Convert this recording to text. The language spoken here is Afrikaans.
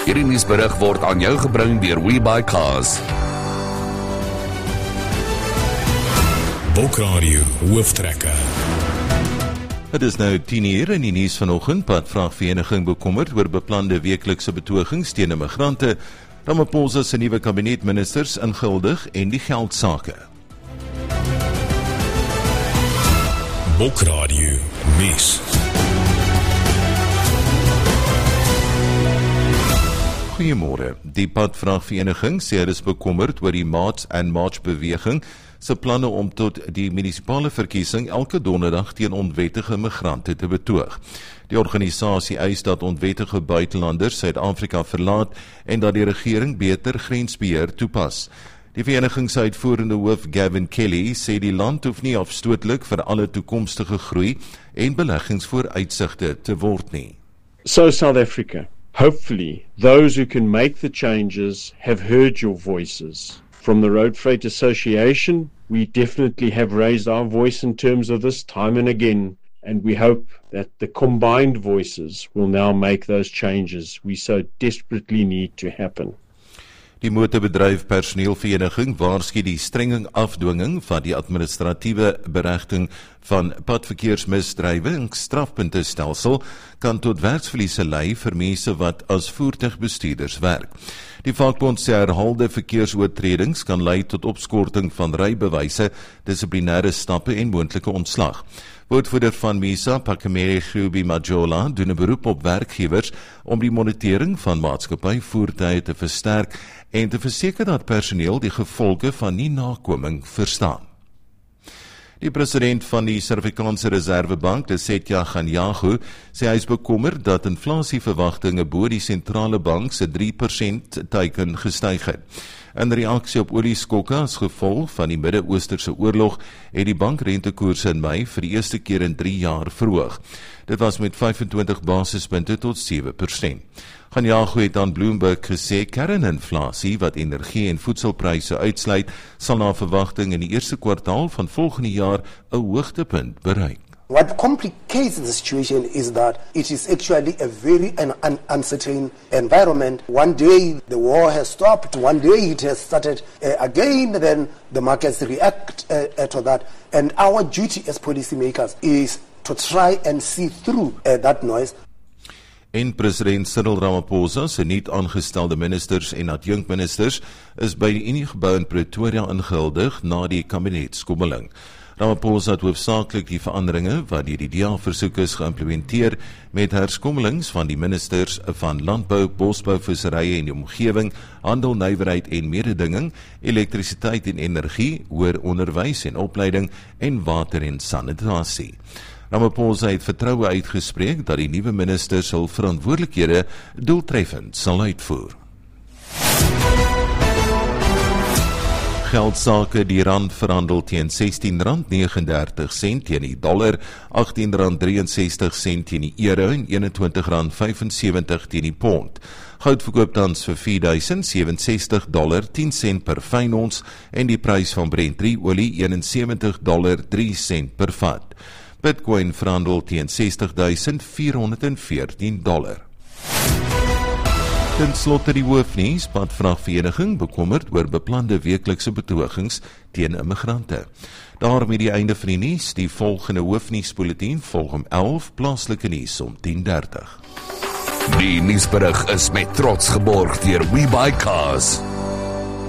Hierdie nuusberig word aan jou gebring deur WeBuyCars. Boekradio Hooftrekker. Het is nou 10:00 in die nuus vanoggend. Padvraagvereniging bekommerd oor beplande weeklikse betogings teen immigrante. Ramaphosa se nuwe kabinetministers inguldig en die geldsake. Boekradio nuus. Goeiemôre. Die Padvraagvereniging sê hulle is bekommerd oor die Maats and March beweging se planne om tot die munisipale verkiesing elke donderdag teen onwettige migrante te betoog. Die organisasie eis dat onwettige buitelanders Suid-Afrika verlaat en dat die regering beter grensbeheer toepas. Die vereniging se uitvoerende hoof Gavin Kelly sê die land hoef nie afstootlik vir alle toekomstige groei en beleggingsvooruitsigte te word nie. So South Africa, hopefully those who can make the changes have heard your voices. From the Road Freight Association, we definitely have raised our voice in terms of this time and again, and we hope that the combined voices will now make those changes we so desperately need to happen. Die motorbedryf personeelvereniging waarsku die strenging afdwinging van die administratiewe berigting van padverkeersmisdrywe en strafpuntestelsel kan tot werksverliese lei vir mense wat as voertuigbestuurders werk. Die vakbond sê herhaalde verkeersoortredings kan lei tot opskorting van rybewyse, dissiplinêre stappe en moontlike ontslag. Woordvoerder van MISA, Pakamere Grubi Majola, doen 'n beroep op werkgewers om die monitering van maatskappyvoertuie te versterk en te verseker dat personeel die gevolge van nie nakoming verstaan. Die president van die Suid-Afrikaanse Reservebank, Lesetja Kganyago, sê hy is bekommerd dat inflasieverwagtinge bo die sentrale bank se 3% teiken gestyg het. In reaksie op olieskokke as gevolg van die Midde-Oosterse oorlog het die bankrentekoerse in Mei vir die eerste keer in 3 jaar verhoog. Dit was met 25 basispunte tot 7%. Kganyago het aan Bloomberg gesê kerninflasie wat energie en voedselpryse uitsluit sal na verwagting in die eerste kwartaal van volgende jaar 'n hoogtepunt bereik. What complicates the situation is that it is actually a very uncertain environment. One day the war has stopped, one day it has started again, then the markets react to that. And our duty as policymakers is to try and see through that noise. En president Cyril Ramaphosa se nuut aangestelde ministers en adjunkministers is by die Uniegebou in Pretoria ingehuldig na die kabinetskommeling. Ramaphosa het hoofsaaklik die veranderinge wat deur die DA-versoek is geïmplementeer met herskommelings van die ministers van landbou, bosbou, visserye en die omgewing, handel, nywerheid en mededinging, elektrisiteit en energie, hoër onderwys en opleiding en water en sanitasie. Ramaphosa het vertroue uitgespreek dat die nuwe ministers hul verantwoordelikhede doeltreffend sal uitvoer. Geldsake, die rand verhandel teen R16.39 teen die dollar, R18.63 teen die euro en R21.75 teen die pond. Goud verkoop tans vir $4.067 per fyn ons en die prys van Brent olie $71.03 per vat. Bitcoin verhandel teen $60.414. Ten slotte die hoofnuus, Padvraagvereniging bekommerd oor beplande weeklikse betogings teen immigrante. Daarmee die einde van die nuus, die volgende hoofnuusbulletin volg om 11, plaaslike nuus om 10:30. Die nuusberig is met trots geborg deur WeBuyCars.